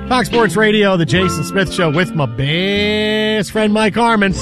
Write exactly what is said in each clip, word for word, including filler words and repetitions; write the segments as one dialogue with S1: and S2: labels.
S1: Fox Sports Radio, the Jason Smith Show with my best friend Mike Harmon.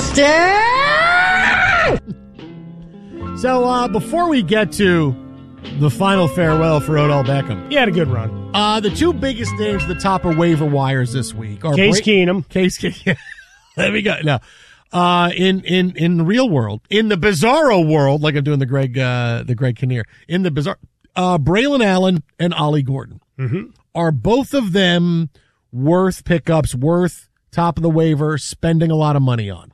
S1: So uh, before we get to the final farewell for Odell Beckham,
S2: he had a good run.
S1: Uh, the two biggest names at the top of waiver wires this week are
S2: Case
S1: Bra-
S2: Keenum.
S1: Case Keenum. There we go. Now, uh, in in in the real world, in the bizarro world, like I'm doing the Greg uh, the Greg Kinnear, in the bizarre, uh, Braylon Allen and Ollie Gordon
S2: mm-hmm.
S1: are both of them worth pickups, worth top of the waiver, spending a lot of money on.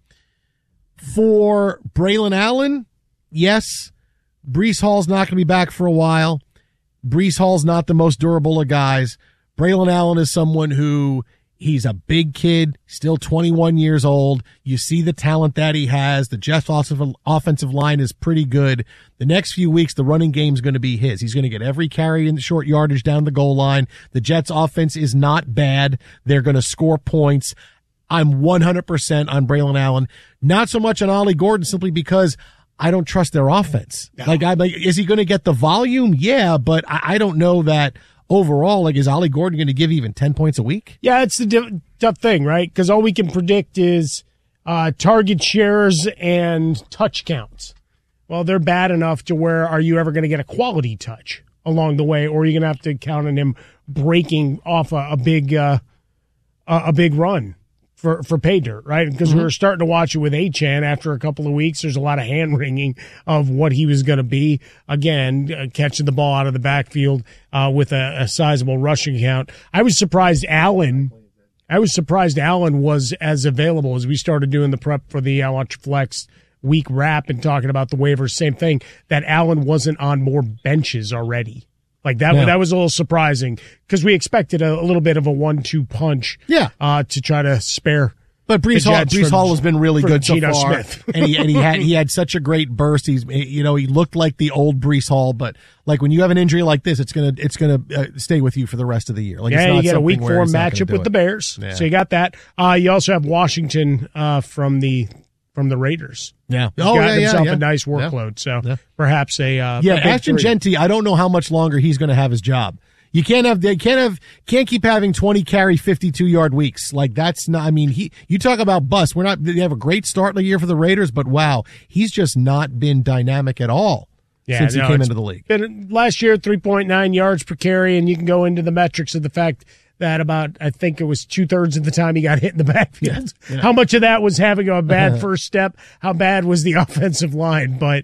S1: For Braylon Allen, yes, Breece Hall's not going to be back for a while. Breece Hall's not the most durable of guys. Braylon Allen is someone who, he's a big kid, still twenty-one years old. You see the talent that he has. The Jets offensive line is pretty good. The next few weeks, the running game is going to be his. He's going to get every carry in the short yardage down the goal line. The Jets offense is not bad. They're going to score points. I'm one hundred percent on Braylon Allen. Not so much on Ollie Gordon, simply because I don't trust their offense. No. Like, I like, is he going to get the volume? Yeah, but I, I don't know that overall. Like, is Ollie Gordon going to give even ten points a week?
S2: Yeah, it's the diff- tough thing, right? Because all we can predict is uh, target shares and touch counts. Well, they're bad enough to where are you ever going to get a quality touch along the way, or are you going to have to count on him breaking off a, a big uh, a, a big run for for pay dirt, right? Because mm-hmm. we were starting to watch it with Achane after a couple of weeks. There's a lot of hand wringing of what he was going to be. Again, uh, catching the ball out of the backfield uh, with a, a sizable rushing count. I was surprised Allen. I was surprised Allen was as available as we started doing the prep for the I Watch Flex week wrap and talking about the waivers. Same thing, that Allen wasn't on more benches already. Like that, yeah. that was a little surprising because we expected a, a little bit of a one two punch
S1: yeah.
S2: uh, to try to spare.
S1: But Breece Hall, Breece Hall has been really good so
S2: Geno
S1: far,
S2: Smith.
S1: and he and he had he had such a great burst. He's you know he looked like the old Breece Hall, but like when you have an injury like this, it's gonna it's gonna uh, stay with you for the rest of the year. Like,
S2: yeah,
S1: it's not
S2: you get a week four matchup with
S1: it.
S2: the Bears,
S1: yeah.
S2: so you got that. Uh, you also have Washington uh, from the from the Raiders.
S1: Yeah,
S2: He's
S1: oh
S2: got
S1: yeah,
S2: himself
S1: yeah,
S2: a nice
S1: yeah.
S2: workload, so
S1: yeah.
S2: perhaps a uh,
S1: yeah.
S2: A big
S1: Ashton
S2: three.
S1: Genty, I don't know how much longer he's going to have his job. You can't have they can't have can't keep having twenty carry fifty-two yard weeks. Like, that's not, I mean, he you talk about bust. We're not they have a great start of the year for the Raiders, but wow, he's just not been dynamic at all
S2: yeah,
S1: since
S2: no,
S1: he came into the league.
S2: Been, last year, three point nine yards per carry, and you can go into the metrics of the fact that about, I think it was two thirds of the time he got hit in the backfield.
S1: Yeah, yeah.
S2: How much of that was having a bad first step? How bad was the offensive line? But